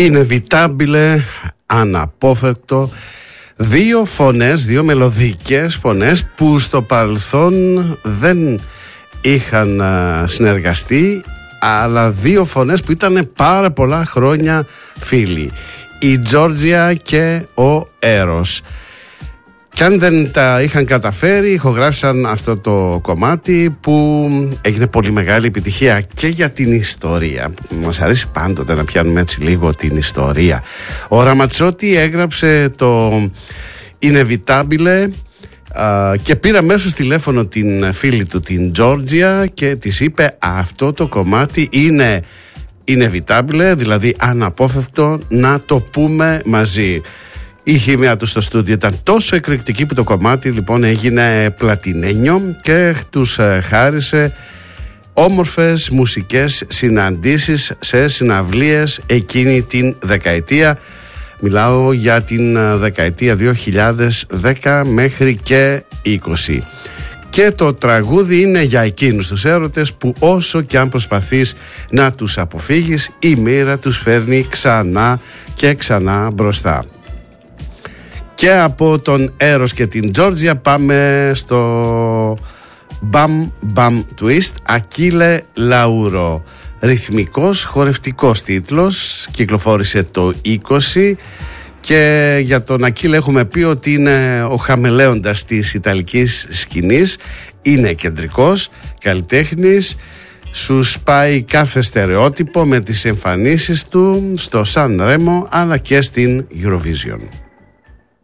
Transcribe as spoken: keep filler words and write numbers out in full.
Inevitable, αναπόφευκτο. Δύο φωνές, δύο μελωδικές φωνές που στο παρελθόν δεν είχαν συνεργαστεί, αλλά δύο φωνές που ήταν πάρα πολλά χρόνια φίλοι. Η Georgia και ο Έρος. Κι αν δεν τα είχαν καταφέρει, ηχογράφησαν αυτό το κομμάτι που έγινε πολύ μεγάλη επιτυχία και για την ιστορία. Μας αρέσει πάντοτε να πιάνουμε έτσι λίγο την ιστορία. Ο Ραματσότη έγραψε το Inevitable α, και πήρε αμέσως τηλέφωνο την φίλη του, την Georgia, και της είπε αυτό το κομμάτι είναι inevitable, δηλαδή αναπόφευκτο να το πούμε μαζί. Η χημεία του στο στούντιο ήταν τόσο εκρηκτική που το κομμάτι λοιπόν έγινε πλατινένιο και τους χάρισε όμορφες μουσικές συναντήσεις σε συναυλίες εκείνη την δεκαετία. Μιλάω για την δεκαετία δύο χιλιάδες δέκα μέχρι και είκοσι. Και το τραγούδι είναι για εκείνους τους έρωτες που όσο και αν προσπαθείς να τους αποφύγεις, η μοίρα τους φέρνει ξανά και ξανά μπροστά. Και από τον Έρος και την Georgia πάμε στο Bam Bam Twist, Ακίλε Λαούρο. Ρυθμικός χορευτικός τίτλος, κυκλοφόρησε το είκοσι και για τον Ακίλε έχουμε πει ότι είναι ο χαμελέοντας της ιταλικής σκηνής, είναι κεντρικός καλλιτέχνης, σου σπάει κάθε στερεότυπο με τις εμφανίσεις του στο Σαν Ρέμο αλλά και στην Eurovision.